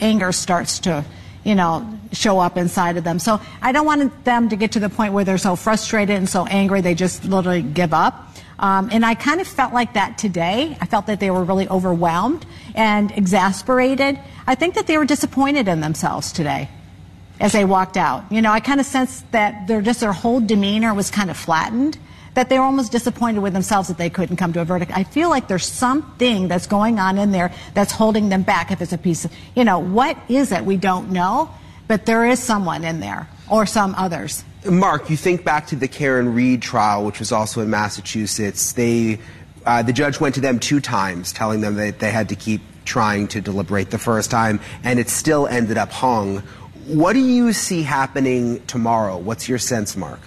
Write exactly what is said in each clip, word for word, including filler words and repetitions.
anger starts to, you know, show up inside of them. So I don't want them to get to the point where they're so frustrated and so angry they just literally give up. Um, and I kind of felt like that today. I felt that they were really overwhelmed and exasperated. I think that they were disappointed in themselves today as they walked out. You know, I kind of sensed that their just their whole demeanor was kind of flattened, that they were almost disappointed with themselves that they couldn't come to a verdict. I feel like there's something that's going on in there that's holding them back. If it's a piece of, you know, what is it? We don't know, but there is someone in there, or some others. Mark, you think back to the Karen Reed trial, which was also in Massachusetts. They, uh, the judge went to them two times, telling them that they had to keep trying to deliberate the first time, and it still ended up hung. What do you see happening tomorrow? What's your sense, Mark?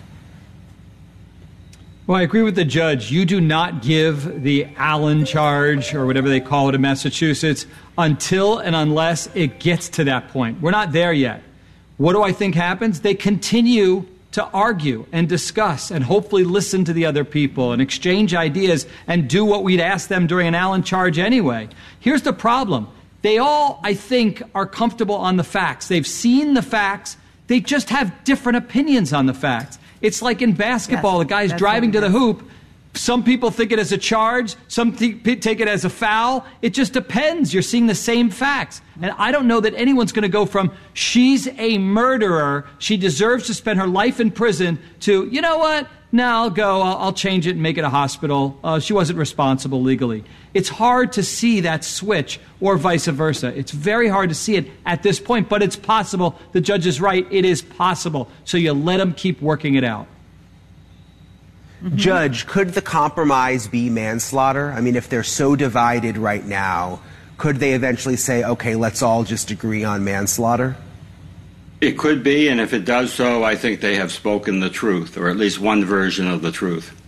Well, I agree with the judge. You do not give the Allen charge, or whatever they call it in Massachusetts, until and unless it gets to that point. We're not there yet. What do I think happens? They continue to argue and discuss and hopefully listen to the other people and exchange ideas and do what we'd ask them during an Allen charge anyway. Here's the problem. They all, I think, are comfortable on the facts. They've seen the facts. They just have different opinions on the facts. It's like in basketball, yes, the guy's driving to the hoop. Some people think it as a charge. Some th- take it as a foul. It just depends. You're seeing the same facts. And I don't know that anyone's going to go from, she's a murderer, she deserves to spend her life in prison, to, you know what, no, I'll go, I'll, I'll change it and make it a hospital. Uh, she wasn't responsible legally. It's hard to see that switch, or vice versa. It's very hard to see it at this point, but it's possible. The judge is right. It is possible. So you let them keep working it out. Mm-hmm. Judge, could the compromise be manslaughter? I mean, if they're so divided right now, could they eventually say, okay, let's all just agree on manslaughter? It could be, and if it does so, I think they have spoken the truth, or at least one version of the truth.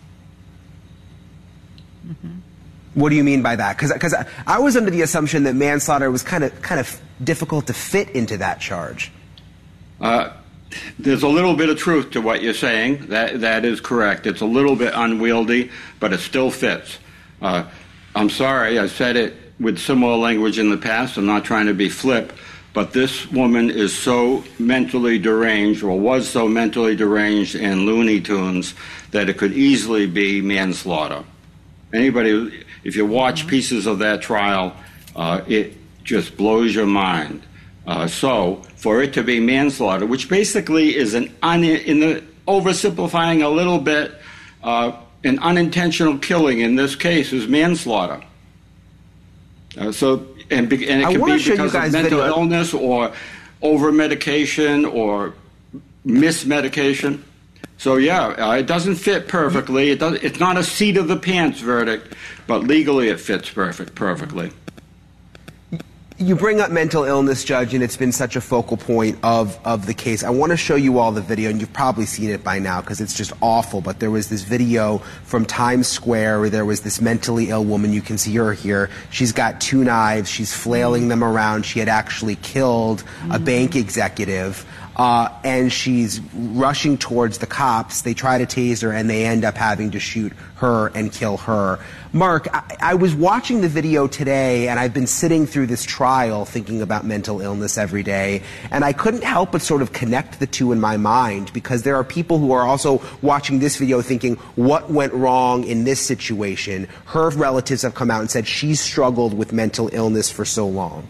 Mm-hmm. What do you mean by that? Because I, I was under the assumption that manslaughter was kind of kind of difficult to fit into that charge. Uh, there's a little bit of truth to what you're saying. That that is correct. It's a little bit unwieldy, but it still fits. Uh, I'm sorry, I said it with similar language in the past. I'm not trying to be flip, but this woman is so mentally deranged, or was so mentally deranged in Looney Tunes, that it could easily be manslaughter. Anybody, if you watch pieces of that trial, uh, it just blows your mind. Uh, so, for it to be manslaughter, which basically is an un, in the oversimplifying a little bit, uh, an unintentional killing in this case is manslaughter. Uh, so, and, be, and it I can be show because you guys of mental video. illness or over medication or mismedication. So yeah, uh, it doesn't fit perfectly. It does. It's not a seat of the pants verdict, but legally it fits perfect perfectly. You bring up mental illness, Judge, and it's been such a focal point of, of the case. I want to show you all the video, and you've probably seen it by now because it's just awful, but there was this video from Times Square where there was this mentally ill woman. You can see her here. She's got two knives. She's flailing them around. She had actually killed a bank executive. Uh, and she's rushing towards the cops. They try to tase her, and they end up having to shoot her and kill her. Mark, I, I was watching the video today, and I've been sitting through this trial thinking about mental illness every day, and I couldn't help but sort of connect the two in my mind, because there are people who are also watching this video thinking, what went wrong in this situation? Her relatives have come out and said she's struggled with mental illness for so long.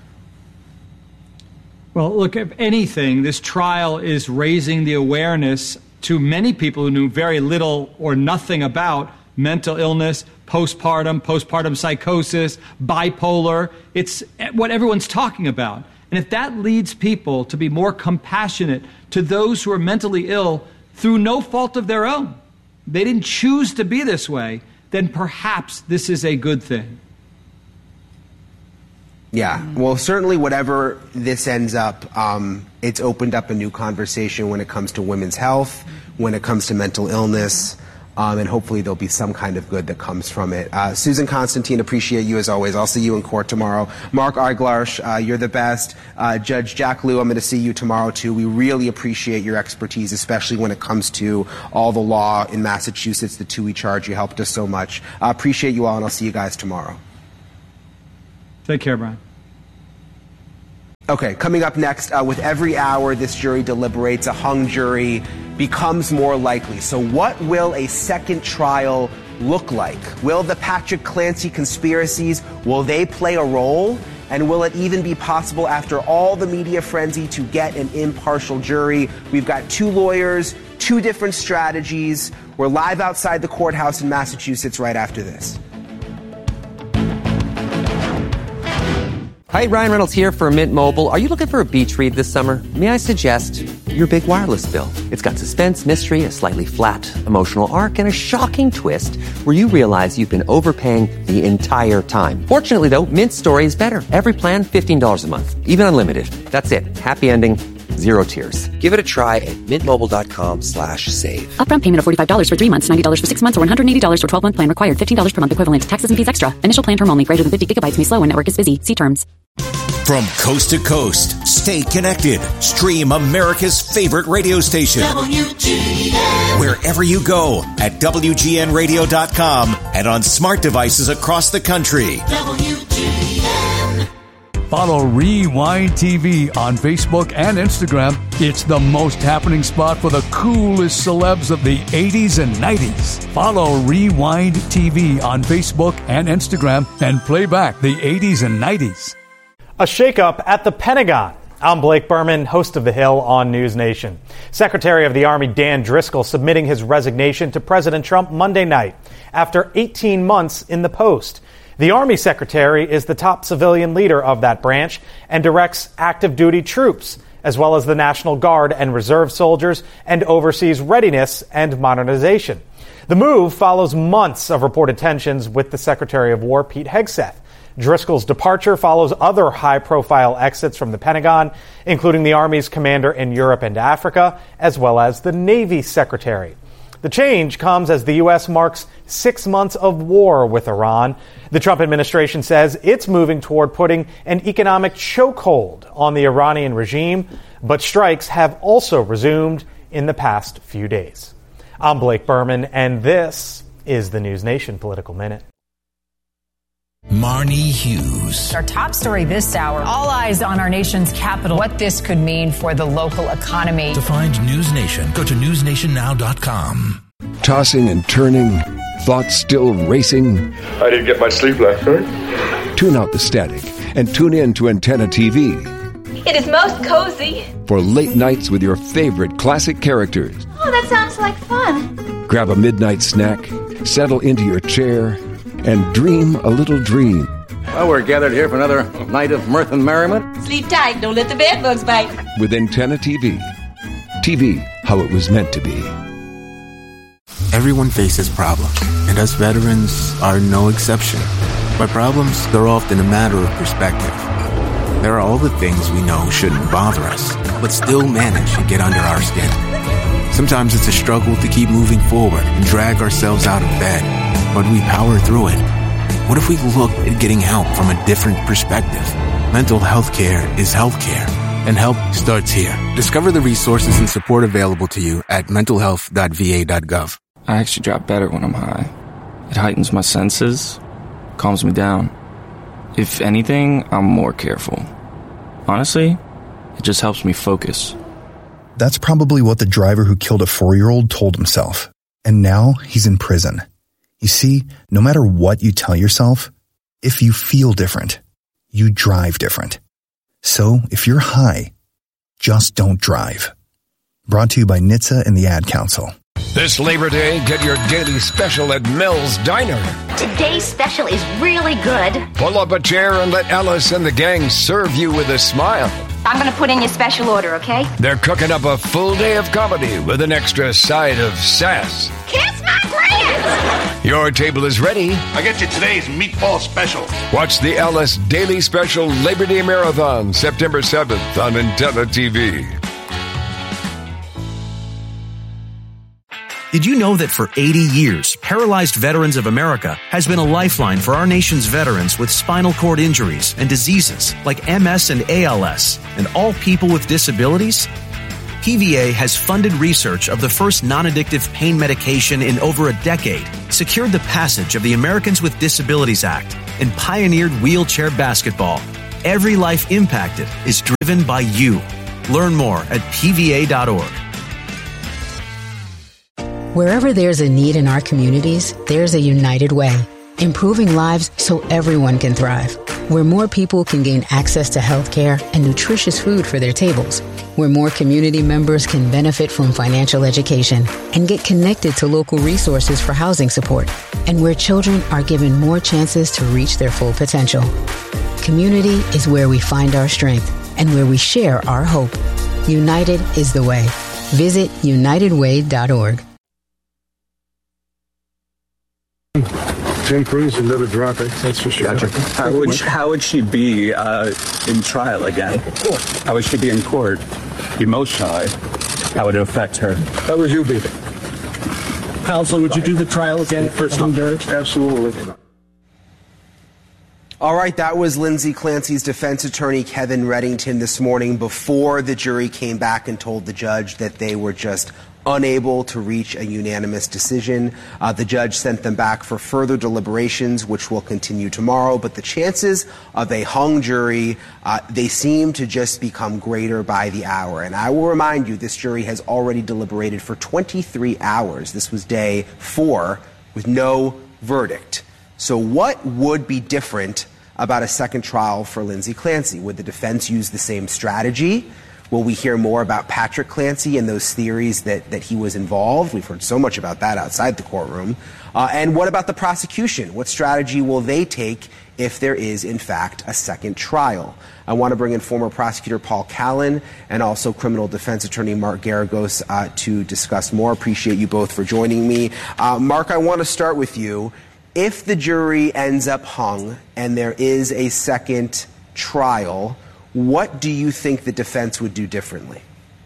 Well, look, if anything, this trial is raising the awareness to many people who knew very little or nothing about mental illness, postpartum, postpartum psychosis, bipolar. It's what everyone's talking about. And if that leads people to be more compassionate to those who are mentally ill through no fault of their own, they didn't choose to be this way, then perhaps this is a good thing. Yeah, well, certainly whatever this ends up, um, it's opened up a new conversation when it comes to women's health, when it comes to mental illness, um, and hopefully there'll be some kind of good that comes from it. Uh, Susan Constantine, appreciate you as always. I'll see you in court tomorrow. Mark Eiglarsh, uh, you're the best. Uh, Judge Jack Lew, I'm going to see you tomorrow too. We really appreciate your expertise, especially when it comes to all the law in Massachusetts, the two E charge. You helped us so much. I uh, appreciate you all, and I'll see you guys tomorrow. Take care, Brian. Okay, coming up next, uh, with every hour this jury deliberates, a hung jury becomes more likely. So what will a second trial look like? Will the Patrick Clancy conspiracies, will they play a role? And will it even be possible after all the media frenzy to get an impartial jury? We've got two lawyers, two different strategies. We're live outside the courthouse in Massachusetts right after this. Hi, Ryan Reynolds here for Mint Mobile. Are you looking for a beach read this summer? May I suggest your big wireless bill? It's got suspense, mystery, a slightly flat emotional arc, and a shocking twist where you realize you've been overpaying the entire time. Fortunately, though, Mint's story is better. Every plan, fifteen dollars a month. Even unlimited. That's it. Happy ending. Zero tears. Give it a try at mintmobile.com slash save. Upfront payment of forty-five dollars for three months, ninety dollars for six months, or one hundred eighty dollars for twelve-month plan required. fifteen dollars per month equivalent. Taxes and fees extra. Initial plan term only. Greater than fifty gigabytes may slow when network is busy. See terms. From coast to coast, stay connected. Stream America's favorite radio station. W G N. Wherever you go at W G N radio dot com and on smart devices across the country. W G N. Follow Rewind T V on Facebook and Instagram. It's the most happening spot for the coolest celebs of the eighties and nineties. Follow Rewind T V on Facebook and Instagram and play back the eighties and nineties. A shakeup at the Pentagon. I'm Blake Berman, host of The Hill on News Nation. Secretary of the Army Dan Driscoll submitting his resignation to President Trump Monday night after eighteen months in the post. The Army Secretary is the top civilian leader of that branch and directs active duty troops, as well as the National Guard and Reserve soldiers, and oversees readiness and modernization. The move follows months of reported tensions with the Secretary of War, Pete Hegseth. Driscoll's departure follows other high-profile exits from the Pentagon, including the Army's commander in Europe and Africa, as well as the Navy Secretary. The change comes as the U S marks six months of war with Iran. The Trump administration says it's moving toward putting an economic chokehold on the Iranian regime, but strikes have also resumed in the past few days. I'm Blake Berman, and this is the News Nation Political Minute. Marnie Hughes. Our top story this hour, all eyes on our nation's capital, what this could mean for the local economy. To find News Nation, go to news nation now dot com. Tossing and turning, thoughts still racing. I didn't get much sleep last night. Tune out the static and tune in to Antenna T V. It is most cozy. For late nights with your favorite classic characters. Oh, that sounds like fun. Grab a midnight snack, settle into your chair, and dream a little dream. Well, we're gathered here for another night of mirth and merriment. Sleep tight, don't let the bed bugs bite. With Antenna T V. T V, how it was meant to be. Everyone faces problems, and us veterans are no exception. But problems, they're often a matter of perspective. There are all the things we know shouldn't bother us, but still manage to get under our skin. Sometimes it's a struggle to keep moving forward and drag ourselves out of bed, but we power through it. What if we look at getting help from a different perspective? Mental health care is health care, and help starts here. Discover the resources and support available to you at mental health dot v a dot gov. I actually drop better when I'm high. It heightens my senses, calms me down. If anything, I'm more careful. Honestly, it just helps me focus. That's probably what the driver who killed a four-year-old told himself. And now he's in prison. You see, no matter what you tell yourself, if you feel different, you drive different. So if you're high, just don't drive. Brought to you by N H T S A and the Ad Council. This Labor Day, get your daily special at Mel's Diner. Today's special is really good. Pull up a chair and let Ellis and the gang serve you with a smile. I'm going to put in your special order, okay? They're cooking up a full day of comedy with an extra side of sass. Kiss my grits! Your table is ready. I get you today's meatball special. Watch the Ellis Daily Special Labor Day Marathon, September seventh on Antenna T V. Did you know that for eighty years, Paralyzed Veterans of America has been a lifeline for our nation's veterans with spinal cord injuries and diseases like M S and A L S, and all people with disabilities? P V A has funded research of the first non-addictive pain medication in over a decade, secured the passage of the Americans with Disabilities Act, and pioneered wheelchair basketball. Every life impacted is driven by you. Learn more at P V A dot org. Wherever there's a need in our communities, there's a United Way, improving lives so everyone can thrive. Where more people can gain access to health care and nutritious food for their tables. Where more community members can benefit from financial education and get connected to local resources for housing support. And where children are given more chances to reach their full potential. Community is where we find our strength and where we share our hope. United is the way. Visit united way dot org. Tim Cruz would never drop it, that's for sure. Gotcha. How would she, how would she be uh, in trial again? How would she be in court emotionally? How would it affect her? How would you be? Counsel, would you do the trial again for some dirt? Absolutely. All right, that was Lindsay Clancy's defense attorney, Kevin Reddington, this morning before the jury came back and told the judge that they were just unable to reach a unanimous decision. Uh, the judge sent them back for further deliberations, which will continue tomorrow. But the chances of a hung jury, uh, they seem to just become greater by the hour. And I will remind you, this jury has already deliberated for twenty-three hours. This was day four with no verdict. So what would be different about a second trial for Lindsay Clancy? Would the defense use the same strategy? Will we hear more about Patrick Clancy and those theories that, that he was involved? We've heard so much about that outside the courtroom. Uh, and what about the prosecution? What strategy will they take if there is, in fact, a second trial? I want to bring in former prosecutor Paul Callan and also criminal defense attorney Mark Geragos uh, to discuss more. Appreciate you both for joining me. Uh, Mark, I want to start with you. If the jury ends up hung and there is a second trial, what do you think the defense would do differently?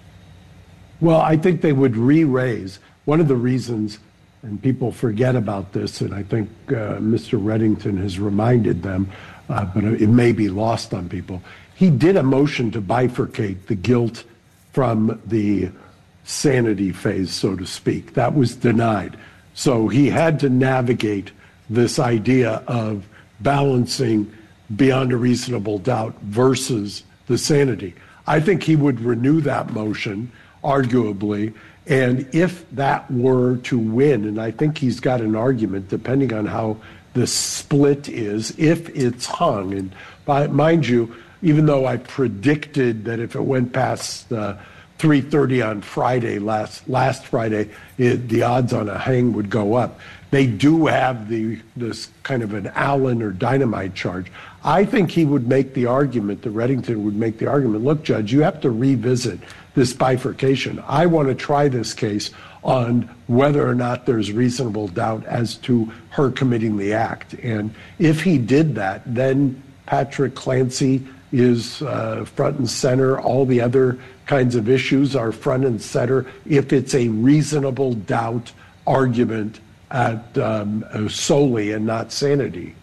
Well, I think they would re-raise. One of the reasons, and people forget about this, and I think uh, Mister Reddington has reminded them, uh, but it may be lost on people. He did a motion to bifurcate the guilt from the sanity phase, so to speak. That was denied. So he had to navigate this idea of balancing beyond a reasonable doubt versus the sanity. I think he would renew that motion, arguably, and if that were to win, and I think he's got an argument, depending on how the split is, if it's hung, and by, mind you, even though I predicted that if it went past uh, three thirty on Friday, last last Friday, it, the odds on a hang would go up. They do have the this kind of an Allen or dynamite charge. I think he would make the argument, that Reddington would make the argument, look, Judge, you have to revisit this bifurcation. I want to try this case on whether or not there's reasonable doubt as to her committing the act. And if he did that, then Patrick Clancy is uh, front and center. All the other kinds of issues are front and center if it's a reasonable doubt argument at um, solely and not sanity.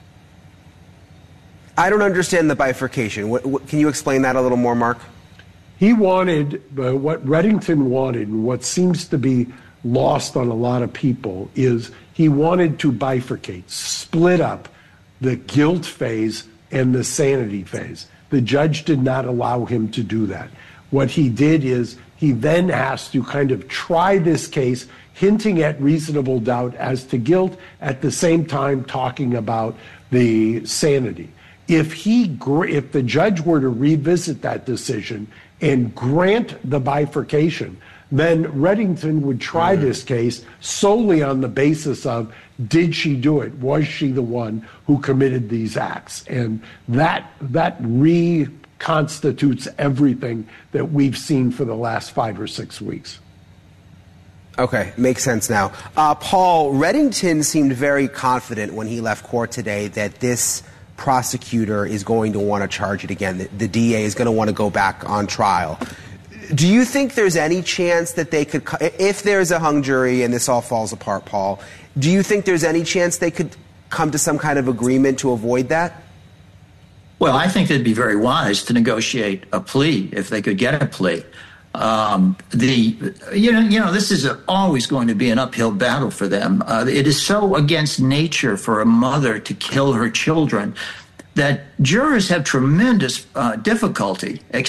I don't understand the bifurcation. What, what, can you explain that a little more, Mark? He wanted, uh, what Reddington wanted, and what seems to be lost on a lot of people, is he wanted to bifurcate, split up the guilt phase and the sanity phase. The judge did not allow him to do that. What he did is he then has to kind of try this case, hinting at reasonable doubt as to guilt, at the same time talking about the sanity. If he, if the judge were to revisit that decision and grant the bifurcation, then Reddington would try this case solely on the basis of, did she do it? Was she the one who committed these acts? And that that reconstitutes everything that we've seen for the last five or six weeks. Okay, makes sense now. Uh, Paul, Reddington seemed very confident when he left court today that this prosecutor is going to want to charge it again. The, the D A is going to want to go back on trial. Do you think there's any chance that they could, if there's a hung jury and this all falls apart, Paul, do you think there's any chance they could come to some kind of agreement to avoid that? Well, I think it'd be very wise to negotiate a plea if they could get a plea. Um, the you know you know this is a, always going to be an uphill battle for them. Uh, it is so against nature for a mother to kill her children. that jurors have tremendous uh, difficulty